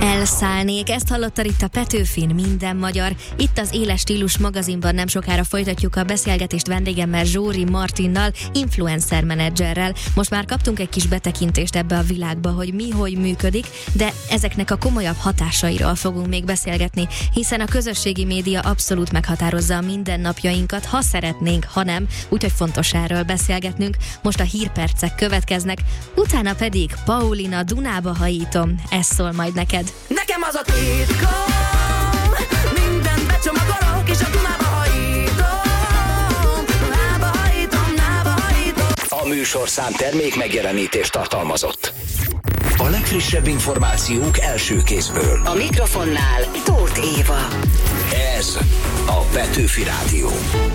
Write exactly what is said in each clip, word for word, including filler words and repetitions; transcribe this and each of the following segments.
Elszállnék, ezt hallotta itt a Petőfin, minden magyar. Itt az Éles Stílus magazinban nem sokára folytatjuk a beszélgetést vendégemmel, Zsóri Martinnal, influencer menedzserrel. Most már kaptunk egy kis betekintést ebbe a világba, hogy mi hogy működik, de ezeknek a komolyabb hatásairól fogunk még beszélgetni, hiszen a közösségi média abszolút meghatározza a mindennapjainkat, ha szeretnénk, ha nem, úgyhogy fontos erről beszélgetnünk. Most a hírpercek következnek, utána pedig Paulina Dunába hajítom, ez szól majd neked. Nekem az a titkom, mindent becsomagolok, és a Dunába hajítom, Dunába hajítom, Dunába hajítom. A műsorszám termék megjelenítést tartalmazott. A legfrissebb információk első kézből. A mikrofonnál Tóth Éva. Ez a Petőfi Rádió.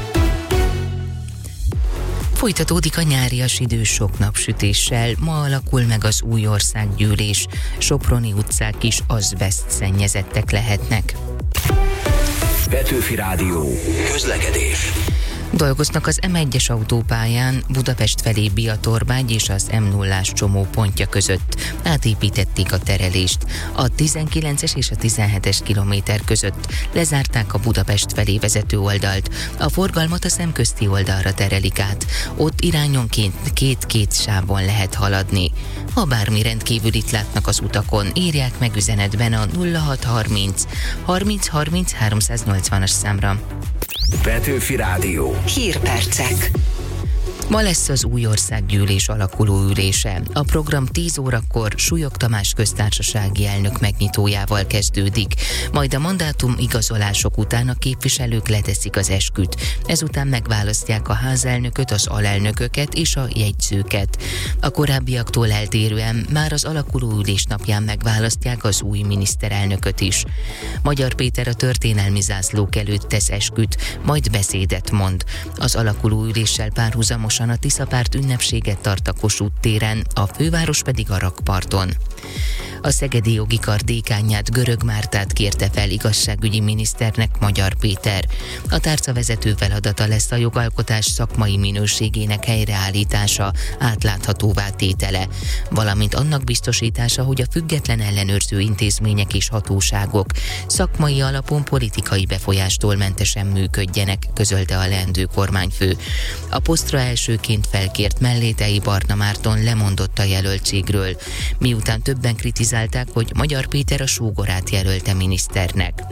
Folytatódik a nyárias idő sok napsütéssel, ma alakul meg az új országgyűlés, soproni utcák is azbeszt szennyezettek lehetnek. Petőfi Rádió. Közlekedés. Dolgoznak az em egyes autópályán, Budapest felé Biatorbágy és az em nullás csomópontja között. Átépítették a terelést. A tizenkilences és a tizenhetes kilométer között lezárták a Budapest felé vezető oldalt. A forgalmat a szemközti oldalra terelik át. Ott irányonként két-két sávon lehet haladni. Ha bármi rendkívülit látnak az utakon, írják meg üzenetben a nulla hat harminc harminc harminc háromszáznyolcvanas számra. Petőfi Rádió. Hírpercek. Ma lesz az új országgyűlés alakuló ülése. A program tíz órakor Súlyog Tamás köztársasági elnök megnyitójával kezdődik, majd a mandátum igazolások után a képviselők leteszik az esküt. Ezután megválasztják a házelnököt, az alelnököket és a jegyzőket. A korábbiaktól eltérően már az alakuló ülés napján megválasztják az új miniszterelnököt is. Magyar Péter a történelmi zászlók előtt tesz esküt, majd beszédet mond. Az alakuló üléssel párhuzamosan a Tiszapárt ünnepséget tart a Kossuth téren, a főváros pedig a rakparton. A Szegedi Jogi Kar dékánját, Görög Mártát kérte fel igazságügyi miniszternek Magyar Péter. A tárca vezető feladata lesz a jogalkotás szakmai minőségének helyreállítása, átláthatóvá tétele, valamint annak biztosítása, hogy a független ellenőrző intézmények és hatóságok szakmai alapon politikai befolyástól mentesen működjenek, közölte a leendő kormányfő. A posztra elsőként felkért Mellétei Barna Márton lemondott a jelöltségről, miután többen kritizálták, hogy Magyar Péter a sógorát jelölte miniszternek.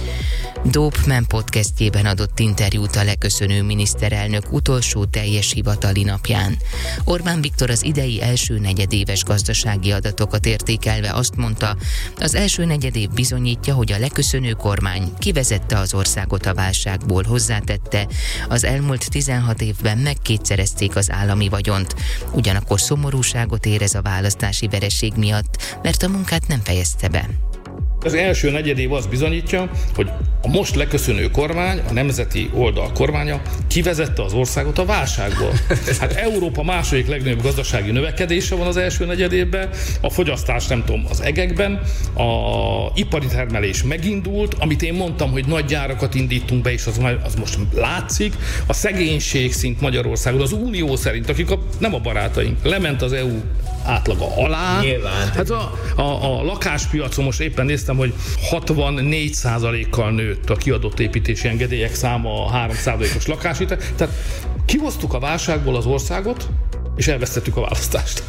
Dope Man podcastjében adott interjút a leköszönő miniszterelnök utolsó teljes hivatali napján. Orbán Viktor az idei első negyedéves gazdasági adatokat értékelve azt mondta, az első negyedév bizonyítja, hogy a leköszönő kormány kivezette az országot a válságból, hozzátette, az elmúlt tizenhat évben megkétszerezték az állami vagyont. Ugyanakkor szomorúságot érez a választási vereség miatt, mert a munkát nem fejezte be. Az első negyedév azt bizonyítja, hogy a most leköszönő kormány, a nemzeti oldal kormánya kivezette az országot a válságból. Hát Európa második legnagyobb gazdasági növekedése van az első negyedévben, a fogyasztás nem tudom az egekben, a ipari termelés megindult, amit én mondtam, hogy nagy gyárakat indítunk be, és az, az most látszik. A szegénység szint Magyarországon az Unió szerint, akik a, nem a barátaink, lement az é u átlaga alá. Nyilván. Hát a, a, a lakáspiacon most éppen néztem, hogy hatvannégy százalékkal nőtt a kiadott építési engedélyek száma a három százalékos lakáshitel. Tehát kihoztuk a válságból az országot, és elvesztettük a választást.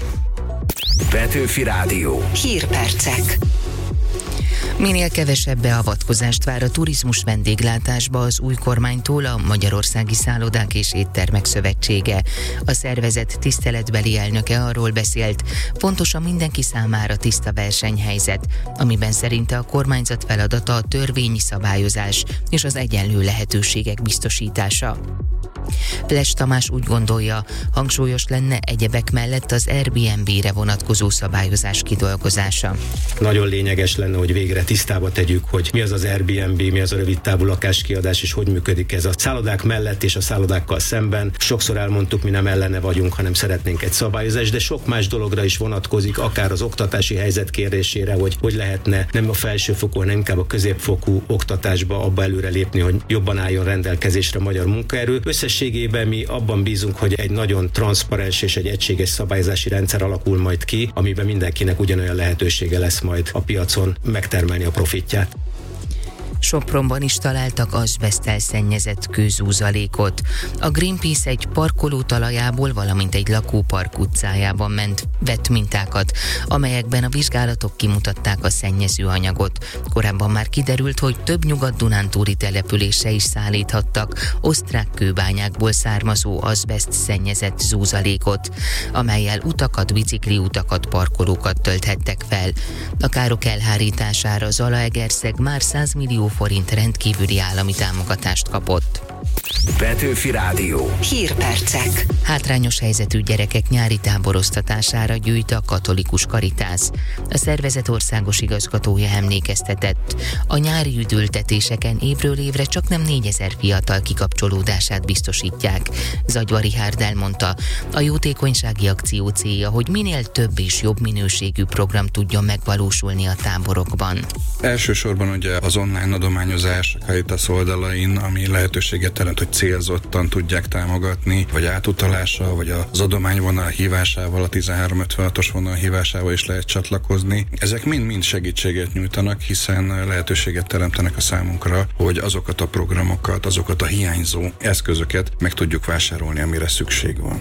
Petőfi Rádió. Hírpercek. Minél kevesebb beavatkozást vár a turizmus vendéglátásba az új kormánytól a Magyarországi Szállodák és Éttermek Szövetsége. A szervezet tiszteletbeli elnöke arról beszélt, fontos a mindenki számára tiszta versenyhelyzet, amiben szerinte a kormányzat feladata a törvényi szabályozás és az egyenlő lehetőségek biztosítása. Fles Tamás úgy gondolja, hangsúlyos lenne egyebek mellett az Airbnb-re vonatkozó szabályozás kidolgozása. Nagyon lényeges lenne, hogy végre tisztába tegyük, hogy mi az az Airbnb, mi az a rövidtávú lakáskiadás, és hogy működik ez a szállodák mellett és a szállodákkal szemben. Sokszor elmondtuk, mi nem ellene vagyunk, hanem szeretnénk egy szabályozást, de sok más dologra is vonatkozik, akár az oktatási helyzet kérdésére, hogy hogy lehetne nem a felsőfokú, hanem inkább a középfokú oktatásba abba előre lépni, hogy jobban álljon rendelkezésre a magyar munkaerő. Összességében mi abban bízunk, hogy egy nagyon transzparens és egy egységes szabályozási rendszer alakul majd ki, amiben mindenkinek ugyanolyan lehetősége lesz majd a piacon megtermelni a profitját. Sopronban is találtak azbeszttel szennyezett kőzúzalékot. A Greenpeace egy parkoló talajából, valamint egy lakópark utcájában ment, vett mintákat, amelyekben a vizsgálatok kimutatták a szennyező anyagot. Korábban már kiderült, hogy több nyugat-dunántúli településre is szállíthattak osztrák kőbányákból származó azbeszt szennyezett zúzalékot, amellyel utakat, bicikliutakat, parkolókat tölthettek fel. A károk elhárítására Zalaegerszeg már száz millió forint rendkívüli állami támogatást kapott. Petőfi Rádió. Hírpercek. Hátrányos helyzetű gyerekek nyári táboroztatására gyűjt a Katolikus Karitász. A szervezet országos igazgatója emlékeztetett. A nyári üdültetéseken évről évre csak nem négyezer fiatal kikapcsolódását biztosítják. Zagyva Richárd elmondta, a jótékonysági akció célja, hogy minél több és jobb minőségű program tudjon megvalósulni a táborokban. Elsősorban ugye az online adományozás a Caritas oldalain, ami lehetőséget teremt, hogy célzottan tudják támogatni, vagy átutalással, vagy az adományvonal hívásával, a tizenhárom ötvenhatos vonal hívásával is lehet csatlakozni. Ezek mind-mind segítséget nyújtanak, hiszen lehetőséget teremtenek a számunkra, hogy azokat a programokat, azokat a hiányzó eszközöket meg tudjuk vásárolni, amire szükség van.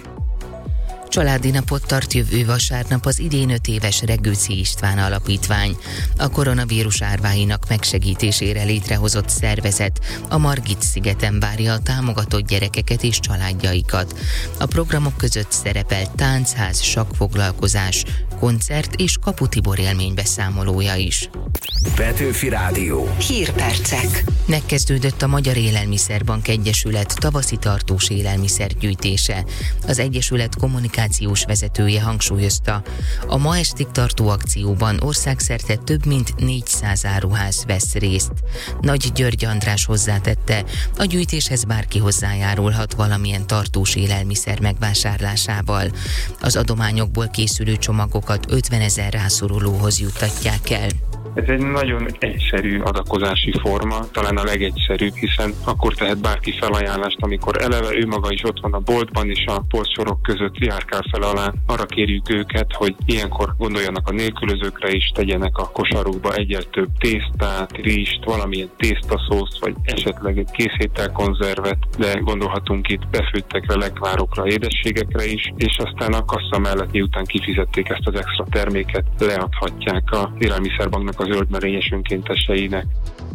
Családi napot tart jövő vasárnap az idén öt éves Regőci István Alapítvány. A koronavírus árváinak megsegítésére létrehozott szervezet a Margit-szigeten várja a támogatott gyerekeket és családjaikat. A programok között szerepel táncház, sakkfoglalkozás, koncert és Kapu Tibor élménybeszámolója is. Petőfi Rádió. Hírpercek. Megkezdődött a Magyar Élelmiszerbank Egyesület tavaszi tartós élelmiszergyűjtése. Az Egyesület kommunikációs vezetője hangsúlyozta, a ma estig tartó akcióban országszerte több mint négyszáz áruház vesz részt. Nagy György András hozzátette, a gyűjtéshez bárki hozzájárulhat valamilyen tartós élelmiszer megvásárlásával. Az adományokból készülő csomagokat ötvenezer rászorulóhoz juttatják el. Ez egy nagyon egyszerű adakozási forma, talán a legegyszerűbb, hiszen akkor tehet bárki felajánlást, amikor eleve ő maga is ott van a boltban, és a polcsorok között járkál fel alá. Arra kérjük őket, hogy ilyenkor gondoljanak a nélkülözőkre is, tegyenek a kosarukba egyel több tésztát, rizst, valamilyen tésztaszószt, vagy esetleg egy készételkonzervet, de gondolhatunk itt befőttekre, lekvárokra, édességekre is, és aztán a kassa mellett, miután kifizették ezt az extra terméket, leadhatják a élelmiszerbanknak, a zöldmerényes önkénteseinek.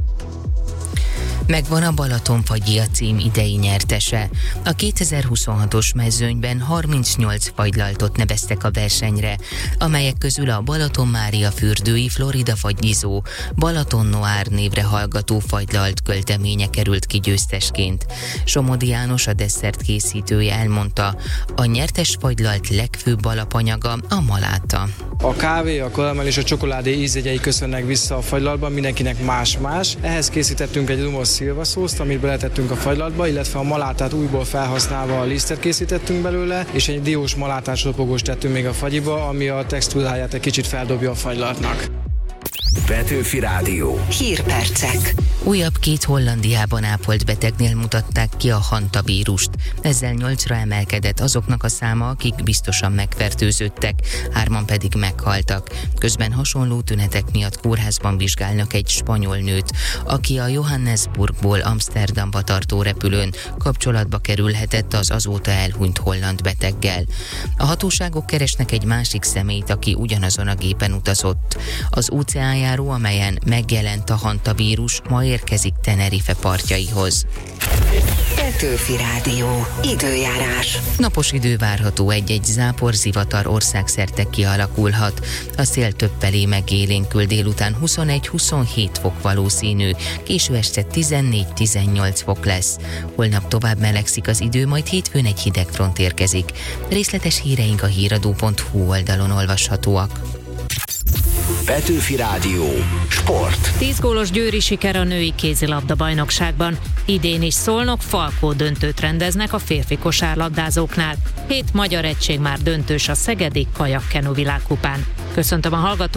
Megvan a Balatonfagyi a cím idei nyertese. A kétezer-huszonhatos mezőnyben harmincnyolc fagylaltot neveztek a versenyre, amelyek közül a Balaton Mária fürdői Florida fagyizó, Balaton Noir névre hallgató fagylalt költeménye került ki győztesként. Somodi János, a desszert készítője elmondta, a nyertes fagylalt legfőbb alapanyaga a maláta. A kávé, a karamell és a csokoládé ízjegyei köszönnek vissza a fagylaltban, mindenkinek más-más. Ehhez készítettünk egy lumos szilvaszószt, amit beletettünk a fagylaltba, illetve a malátát újból felhasználva a lisztet készítettünk belőle, és egy diós malátás ropogóst tettünk még a fagyiba, ami a textúráját egy kicsit feldobja a fagylaltnak. Petőfi Rádió. Hírpercek. Újabb két Hollandiában ápolt betegnél mutatták ki a hantavírust. Ezzel nyolcra emelkedett azoknak a száma, akik biztosan megfertőzöttek, hárman pedig meghaltak. Közben hasonló tünetek miatt kórházban vizsgálnak egy spanyol nőt, aki a Johannesburgból Amsterdamba tartó repülőn kapcsolatba kerülhetett az azóta elhunyt holland beteggel. A hatóságok keresnek egy másik személyt, aki ugyanazon a gépen utazott. Az óceánjáró, amelyen megjelent a hantavírus, ma érkezik Tenerife partjaihoz. Petőfi Rádió. Időjárás. Napos idő várható, egy-egy zápor, zivatar országszerte kialakulhat. A szél több felé megélénkül, délután huszonegy-huszonhét fok valószínű, késő este tizennégy-tizennyolc fok lesz. Holnap tovább melegszik az idő, majd hétfőn egy hideg front érkezik. Részletes híreink a híradó pont hu oldalon olvashatóak. Petőfi Rádió. Sport. Tíz gólos győri siker a női kézilabda bajnokságban. Idén is Szolnok Falkó döntőt rendeznek a férfi kosárlabdázóknál. Hét magyar egység már döntős a szegedi kajakkenu világkupán. Köszöntöm a hallgatókat!